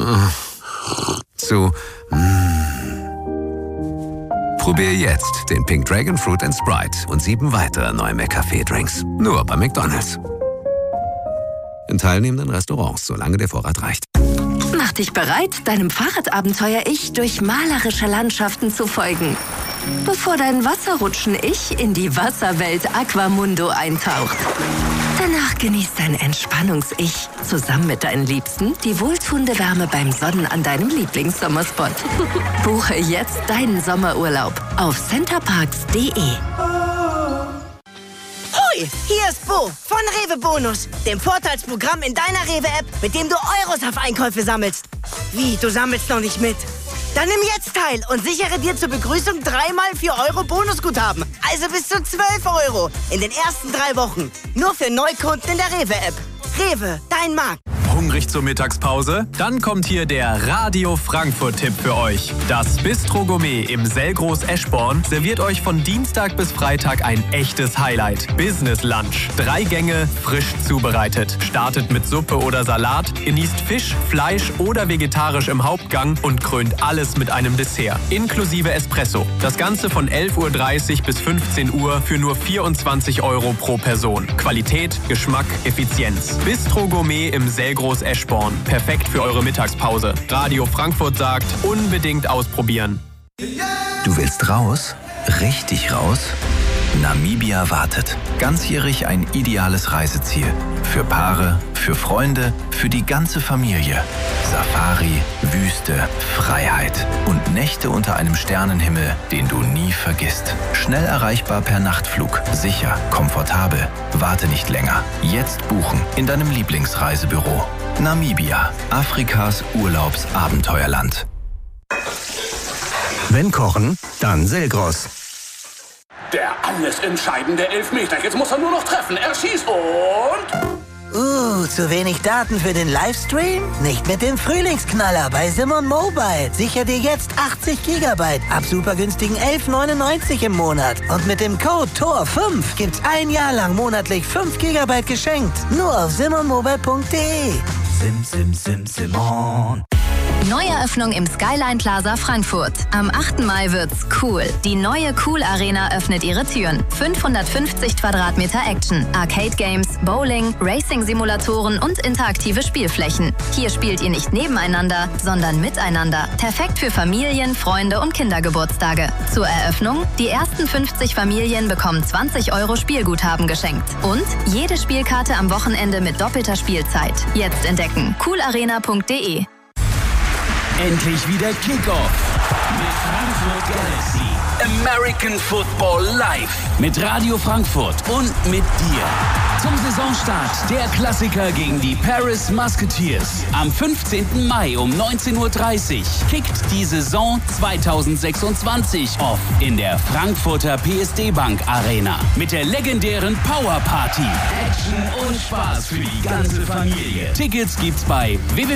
zu Probier jetzt den Pink Dragon Fruit & Sprite und 7 weitere neue McCafé-Drinks. Nur bei McDonald's. In teilnehmenden Restaurants, solange der Vorrat reicht. Mach dich bereit, deinem Fahrradabenteuer-Ich durch malerische Landschaften zu folgen. Bevor dein Wasserrutschen-Ich in die Wasserwelt Aquamundo eintaucht. Danach genießt dein Entspannungs-Ich zusammen mit deinen Liebsten die wohltuende Wärme beim Sonnen an deinem Lieblingssommerspot. Buche jetzt deinen Sommerurlaub auf centerparks.de. Hoi, hier ist Bo von Rewe Bonus, dem Vorteilsprogramm in deiner Rewe-App, mit dem du Euros auf Einkäufe sammelst. Wie, du sammelst noch nicht mit? Dann nimm jetzt teil und sichere dir zur Begrüßung 3x 4 Euro Bonusguthaben. Also bis zu 12 Euro in den ersten 3 Wochen. Nur für Neukunden in der Rewe-App. Rewe, dein Markt. Hungrig zur Mittagspause? Dann kommt hier der Radio Frankfurt-Tipp für euch. Das Bistro Gourmet im Selgros Eschborn serviert euch von Dienstag bis Freitag ein echtes Highlight. Business Lunch. 3 Gänge, frisch zubereitet. Startet mit Suppe oder Salat, genießt Fisch, Fleisch oder vegetarisch im Hauptgang und krönt alles mit einem Dessert. Inklusive Espresso. Das Ganze von 11:30 Uhr bis 15 Uhr für nur 24 Euro pro Person. Qualität, Geschmack, Effizienz. Bistro Gourmet im Selgros Eschborn. Perfekt für eure Mittagspause. Radio Frankfurt sagt, unbedingt ausprobieren. Du willst raus? Richtig raus? Namibia wartet. Ganzjährig ein ideales Reiseziel. Für Paare, für Freunde, für die ganze Familie. Safari, Wüste, Freiheit und Nächte unter einem Sternenhimmel, den du nie vergisst. Schnell erreichbar per Nachtflug. Sicher, komfortabel. Warte nicht länger. Jetzt buchen in deinem Lieblingsreisebüro. Namibia, Afrikas Urlaubsabenteuerland. Wenn kochen, dann Selgros. Der alles entscheidende Elfmeter. Jetzt muss er nur noch treffen. Er schießt und... Zu wenig Daten für den Livestream? Nicht mit dem Frühlingsknaller bei Simon Mobile. Sicher dir jetzt 80 GB ab super günstigen 11,99 im Monat. Und mit dem Code TOR5 gibt's 1 Jahr lang monatlich 5 GB geschenkt. Nur auf simonmobile.de. Simon. Neueröffnung im Skyline Plaza Frankfurt. Am 8. Mai wird's cool. Die neue Cool Arena öffnet ihre Türen. 550 Quadratmeter Action, Arcade Games, Bowling, Racing-Simulatoren und interaktive Spielflächen. Hier spielt ihr nicht nebeneinander, sondern miteinander. Perfekt für Familien, Freunde und Kindergeburtstage. Zur Eröffnung, die ersten 50 Familien bekommen 20 Euro Spielguthaben geschenkt. Und jede Spielkarte am Wochenende mit doppelter Spielzeit. Jetzt entdecken. coolarena.de. Endlich wieder Kickoff mit Frankfurt Galaxy. American Football Live. Mit Radio Frankfurt und mit dir. Zum Saisonstart der Klassiker gegen die Paris Musketeers. Am 15. Mai um 19:30 Uhr kickt die Saison 2026 off in der Frankfurter PSD Bank Arena. Mit der legendären Power Party. Action und Spaß für die ganze Familie. Tickets gibt's bei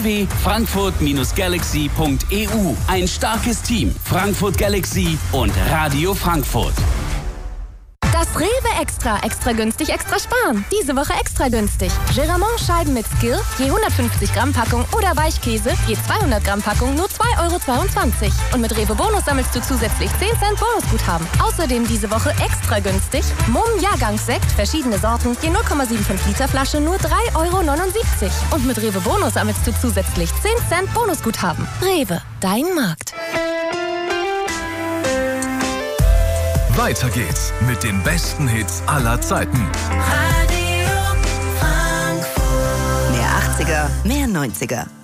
www.frankfurt-galaxy.eu. Ein starkes Team. Frankfurt Galaxy und Radio Frankfurt. Das Rewe Extra. Extra günstig, extra sparen. Diese Woche extra günstig. Geramont-Scheiben mit Skill, je 150 Gramm Packung oder Weichkäse, je 200 Gramm Packung, nur 2,22 Euro. Und mit Rewe Bonus sammelst du zusätzlich 10 Cent Bonusguthaben. Außerdem diese Woche extra günstig. Mumm Jahrgangssekt, verschiedene Sorten, je 0,75 Liter Flasche, nur 3,79 Euro. Und mit Rewe Bonus sammelst du zusätzlich 10 Cent Bonusguthaben. Rewe, dein Markt. Weiter geht's mit den besten Hits aller Zeiten. Mehr 80er, mehr 90er.